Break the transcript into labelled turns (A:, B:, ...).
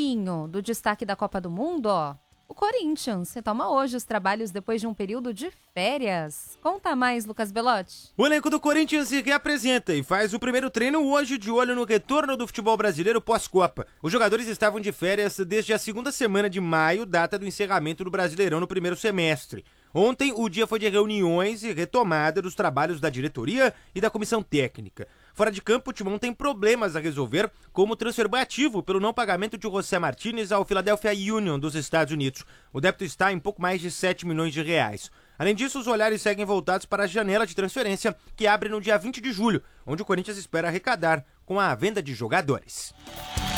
A: pouquinho do destaque da Copa do Mundo, ó. O Corinthians retoma hoje os trabalhos depois de um período de férias. Conta mais, Lucas Belotti.
B: O elenco do Corinthians se reapresenta e faz o primeiro treino hoje de olho no retorno do futebol brasileiro pós-Copa. Os jogadores estavam de férias desde a segunda semana de maio, data do encerramento do Brasileirão no primeiro semestre. Ontem, o dia foi de reuniões e retomada dos trabalhos da diretoria e da comissão técnica. Fora de campo, o Timão tem problemas a resolver, como o transfer ativo pelo não pagamento de José Martínez ao Philadelphia Union dos Estados Unidos. O débito está em pouco mais de 7 milhões de reais. Além disso, os olhares seguem voltados para a janela de transferência, que abre no dia 20 de julho, onde o Corinthians espera arrecadar com a venda de jogadores.